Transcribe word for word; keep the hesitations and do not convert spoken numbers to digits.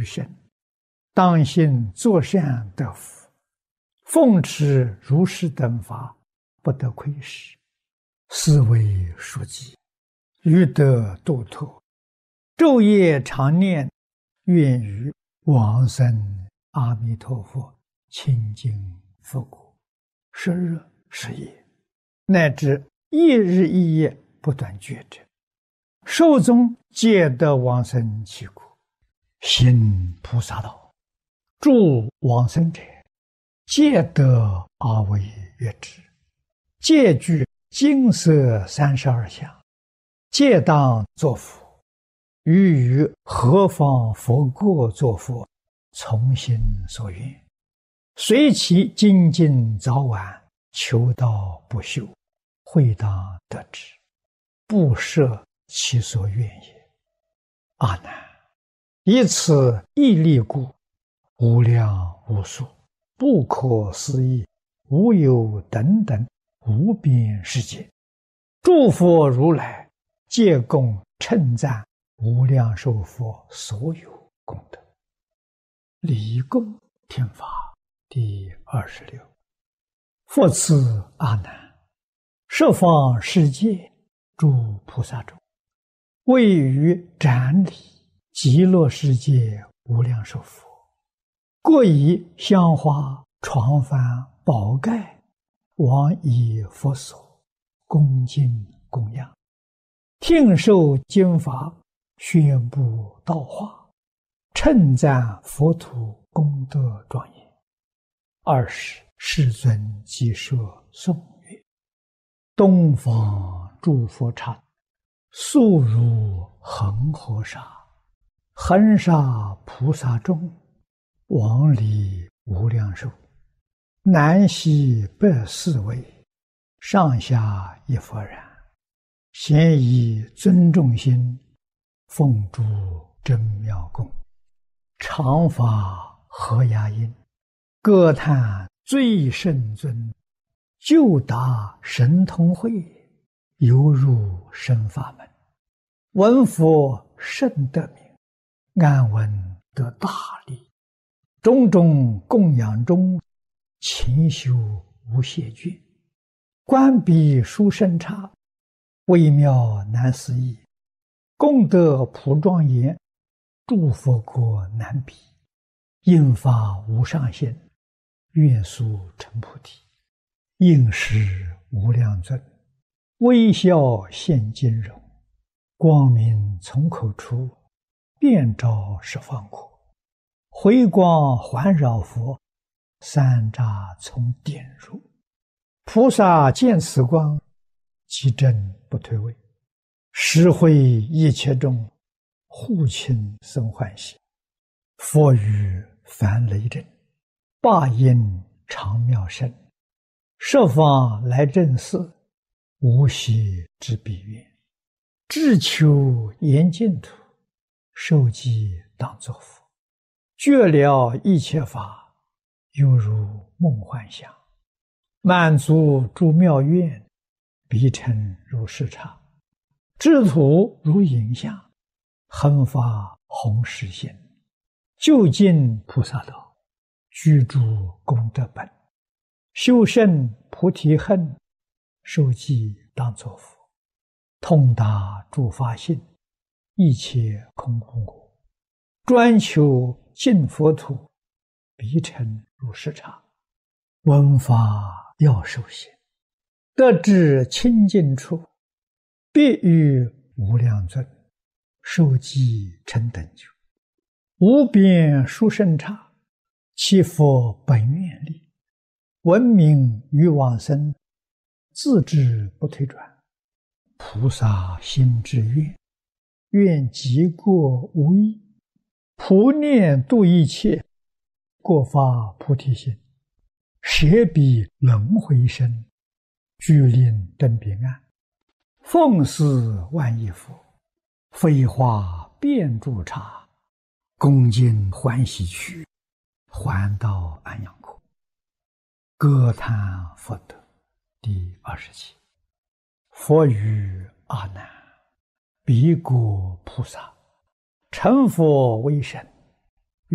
余生，当信作善得福，奉持如是等法，不得亏失，是为书记，欲得度脱，昼夜常念，愿与往生阿弥陀佛清净佛国，是日是夜，乃至一日一夜不断觉者，寿终皆得往生其国，行菩萨道，助往生者，皆得阿惟越致，皆具金色三十二相，皆当作佛。于于何方佛国作佛，从心所愿，随其精进早晚，求道不休，会当得之，不设其所愿也。阿难，以此一力故，无量无数，不可思议，无有等等无边世界，诸佛如来皆共称赞无量寿佛所有功德。礼供听法第二十六。复次阿难，十方世界诸菩萨中，位于展礼极乐世界无量寿佛，各以香花床幡宝盖往以佛所，恭敬供养，听受经法，宣布道化，称赞佛土功德庄严。二是世尊即说颂曰：东方诸佛刹，速如恒河沙，恒沙菩萨众，往里无量寿，南西北四位，上下一佛然，咸以尊重心，奉诸真妙供，常发和雅音，歌叹最圣尊，就达神通会，犹入深法门，闻佛甚得名，安闻得大利，种种供养中，勤修无懈倦，观彼殊胜刹，微妙难思议，功德普庄严，诸佛国难比，应发无上限，愿速成菩提，应时无量尊，微笑现金容，光明从口出，遍照十方国，回光环绕佛，三匝从点入，菩萨见此光，即正不退位，实会一切众，护亲生欢喜。佛语梵雷震，霸音长妙声，十方来正寺，无息之彼愿，志求严净土，受记当作佛，觉了一切法，犹如梦幻想，满足诸妙愿，彼成如是刹，智土如影像，恒发弘誓心，究竟菩萨道，居住功德本，修胜菩提恨，受记当作佛，通达诸法性，一切空无我，专求净佛土，彼成如是刹，闻法要受行，得至清净处，必与无量尊，受记成等觉，无边殊胜刹，其佛本愿力，闻名于往生，自知不退转，菩萨心之愿，愿极过无异，普念度一切，过发菩提心，舍彼轮回身，具令登彼岸，奉祀万亿佛，飞花遍诸刹，恭敬欢喜去，还到安阳国。歌叹佛德第二十七。佛语阿难，彼国菩萨成佛为神，